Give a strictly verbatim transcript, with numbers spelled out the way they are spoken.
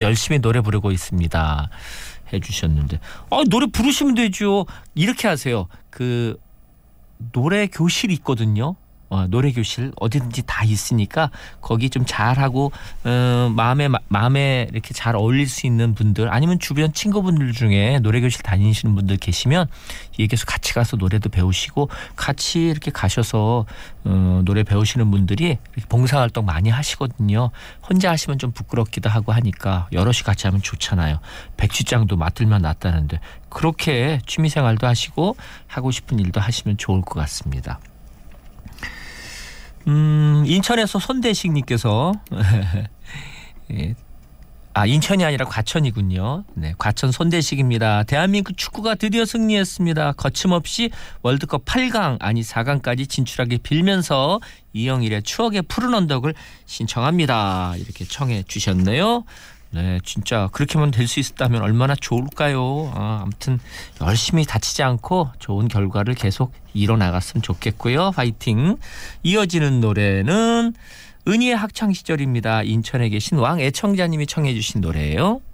열심히 노래 부르고 있습니다. 해주셨는데 아, 노래 부르시면 되죠. 이렇게 하세요. 그 노래 교실 있거든요. 어, 노래 교실 어디든지 다 있으니까 거기 좀 잘하고 어, 마음에 마음에 이렇게 잘 어울릴 수 있는 분들 아니면 주변 친구분들 중에 노래 교실 다니시는 분들 계시면 얘기해서 같이 가서 노래도 배우시고 같이 이렇게 가셔서 어, 노래 배우시는 분들이 봉사활동 많이 하시거든요. 혼자 하시면 좀 부끄럽기도 하고 하니까 여럿이 같이 하면 좋잖아요. 백지장도 맡들면 낫다는데 그렇게 취미생활도 하시고 하고 싶은 일도 하시면 좋을 것 같습니다. 음, 인천에서 손대식님께서 예. 아, 인천이 아니라 과천이군요. 네, 과천 손대식입니다. 대한민국 축구가 드디어 승리했습니다. 거침없이 월드컵 팔 강 아니 사 강까지 진출하게 빌면서 이영일의 추억의 푸른 언덕을 신청합니다. 이렇게 청해 주셨네요. 네, 진짜 그렇게만 될 수 있었다면 얼마나 좋을까요? 아, 아무튼 열심히 다치지 않고 좋은 결과를 계속 이뤄나갔으면 좋겠고요. 화이팅! 이어지는 노래는 은희의 학창시절입니다. 인천에 계신 왕 애청자님이 청해 주신 노래예요.